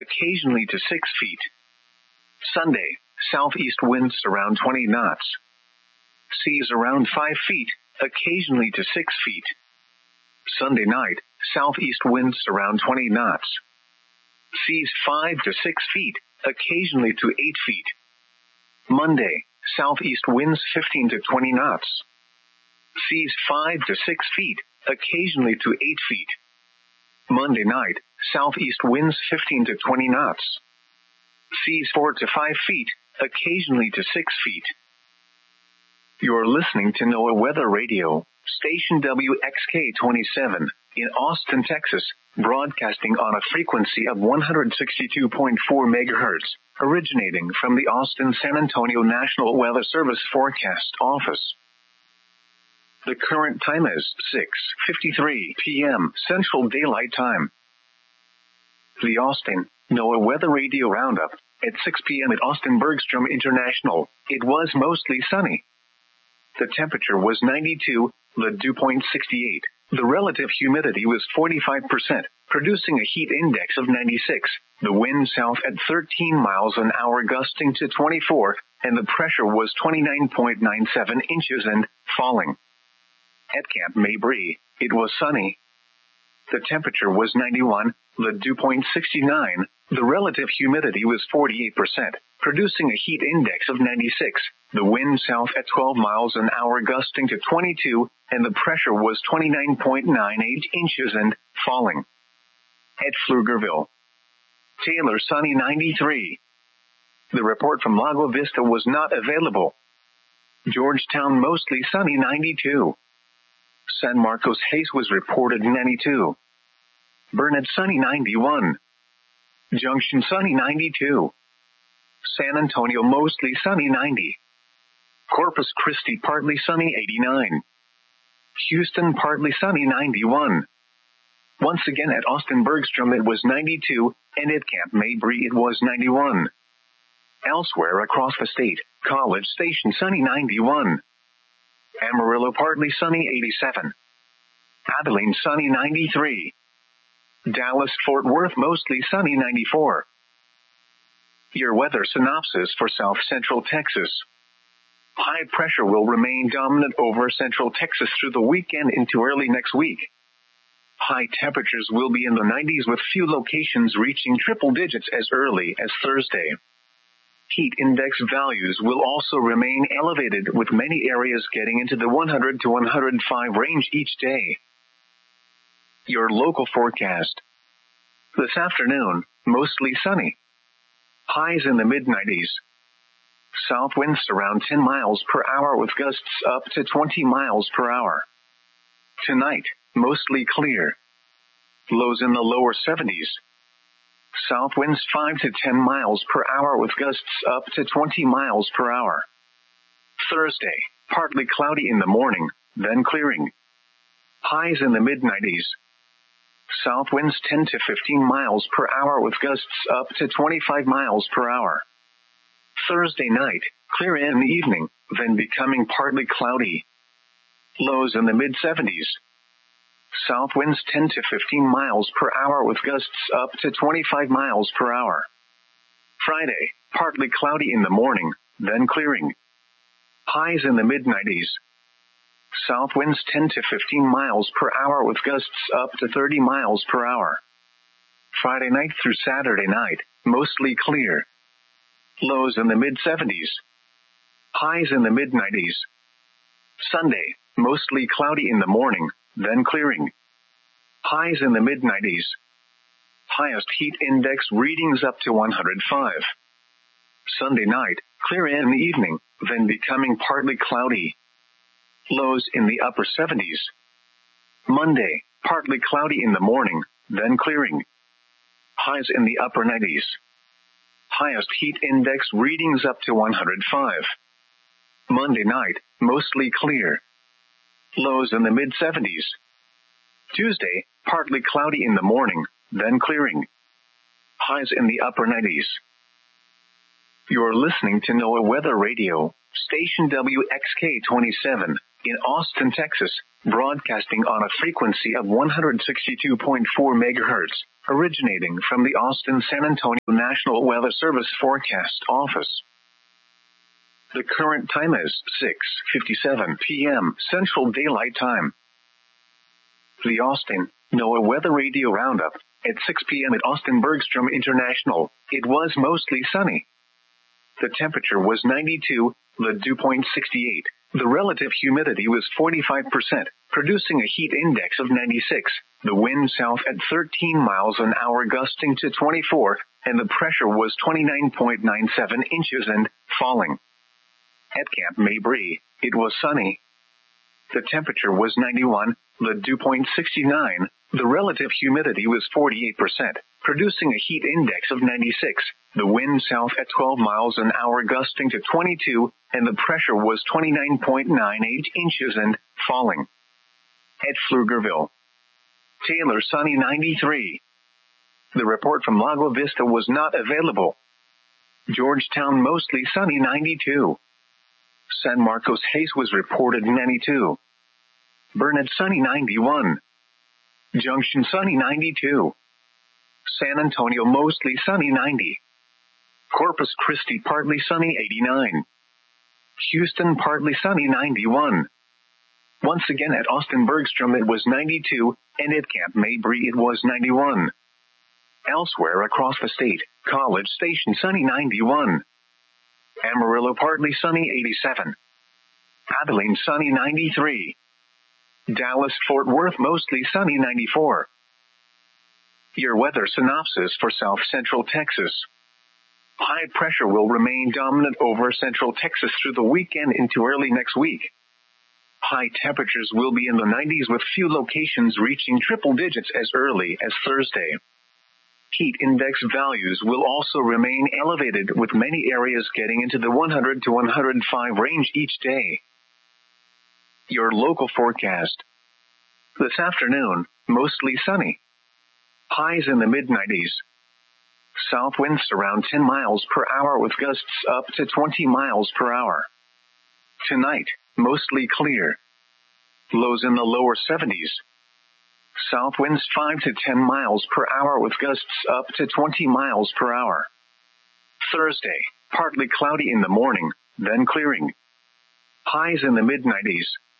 occasionally to 6 feet. Sunday, southeast winds around 20 knots. Seas around 5 feet, occasionally to 6 feet. Sunday night, southeast winds around 20 knots. Seas 5 to 6 feet, occasionally to 8 feet. Monday, southeast winds 15 to 20 knots. Seas 5 to 6 feet, occasionally to 8 feet. Monday night, southeast winds 15 to 20 knots. Seas 4 to 5 feet, occasionally to 6 feet. You're listening to NOAA Weather Radio, station WXK-27, in Austin, Texas, broadcasting on a frequency of 162.4 megahertz, originating from the Austin-San Antonio National Weather Service Forecast Office. The current time is 6:53 p.m. Central Daylight Time. The Austin NOAA Weather Radio Roundup. At 6 p.m. at Austin Bergstrom International, it was mostly sunny. The temperature was 92, the dew point 68. The relative humidity was 45%, producing a heat index of 96. The wind south at 13 miles an hour gusting to 24, and the pressure was 29.97 inches and falling. At Camp Mabry, it was sunny. The temperature was 91, the dew point 69. The relative humidity was 48%, producing a heat index of 96. The wind south at 12 miles an hour gusting to 22, and the pressure was 29.98 inches and falling. At Pflugerville, Taylor sunny 93. The report from Lago Vista was not available. Georgetown mostly sunny 92. San Marcos Hayes was reported 92. Burnett sunny 91. Junction sunny 92. San Antonio mostly sunny 90. Corpus Christi partly sunny 89. Houston partly sunny 91. Once again at Austin Bergstrom it was 92, and at Camp Mabry it was 91. Elsewhere across the state, College Station sunny 91. Amarillo partly sunny 87. Abilene sunny 93. Dallas Fort Worth mostly sunny 94. Your weather synopsis for South Central Texas. High pressure will remain dominant over Central Texas through the weekend into early next week. High temperatures will be in the 90s with few locations reaching triple digits as early as Thursday. Heat index values will also remain elevated with many areas getting into the 100 to 105 range each day. Your local forecast. This afternoon, mostly sunny. Highs in the mid-90s. South winds around 10 miles per hour with gusts up to 20 miles per hour. Tonight, mostly clear. Lows in the lower 70s. South winds 5 to 10 miles per hour with gusts up to 20 miles per hour. Thursday, partly cloudy in the morning, then clearing. Highs in the mid-90s. South winds 10 to 15 miles per hour with gusts up to 25 miles per hour. Thursday night, clear in the evening, then becoming partly cloudy. Lows in the mid-70s. South winds 10 to 15 miles per hour with gusts up to 25 miles per hour. Friday, partly cloudy in the morning, then clearing. Highs in the mid-90s. South winds 10 to 15 miles per hour with gusts up to 30 miles per hour. Friday night through Saturday night, mostly clear. Lows in the mid-70s. Highs in the mid-90s. Sunday, mostly cloudy in the morning, then clearing. Highs in the mid-90s. Highest heat index readings up to 105. Sunday night, clear in the evening, then becoming partly cloudy. Lows in the upper 70s. Monday, partly cloudy in the morning, then clearing. Highs in the upper 90s. Highest heat index readings up to 105. Monday night, mostly clear. Lows in the mid-70s. Tuesday, partly cloudy in the morning, then clearing. Highs in the upper 90s. You're listening to NOAA Weather Radio, station WXK-27, in Austin, Texas, broadcasting on a frequency of 162.4 MHz, originating from the Austin-San Antonio National Weather Service Forecast Office. The current time is 6:57 p.m. Central Daylight Time. The Austin NOAA Weather Radio Roundup. At 6 p.m. at Austin Bergstrom International, it was mostly sunny. The temperature was 92, the dew point 68. The relative humidity was 45%, producing a heat index of 96. The wind south at 13 miles an hour gusting to 24, and the pressure was 29.97 inches and falling. At Camp Mabry, it was sunny. The temperature was 91, the dew point 69. The relative humidity was 48%, producing a heat index of 96. The wind south at 12 miles an hour gusting to 22, and the pressure was 29.98 inches and falling. At Pflugerville, Taylor sunny 93. The report from Lago Vista was not available. Georgetown mostly sunny 92. San Marcos Hayes was reported 92. Burnett sunny 91. Junction sunny 92. San Antonio mostly sunny 90. Corpus Christi partly sunny 89. Houston partly sunny 91. Once again at Austin Bergstrom it was 92, and at Camp Mabry it was 91. Elsewhere across the state, College Station sunny 91. Amarillo partly sunny 87. Abilene sunny 93. Dallas Fort Worth mostly sunny 94. Your weather synopsis for South Central Texas. High pressure will remain dominant over Central Texas through the weekend into early next week. High temperatures will be in the 90s with few locations reaching triple digits as early as Thursday. Heat index values will also remain elevated with many areas getting into the 100 to 105 range each day. Your local forecast. This afternoon, mostly sunny. Highs in the mid-90s. South winds around 10 miles per hour with gusts up to 20 miles per hour. Tonight, mostly clear. Lows in the lower 70s. South winds 5 to 10 miles per hour with gusts up to 20 miles per hour. Thursday, partly cloudy in the morning, then clearing. Highs in the mid-90s.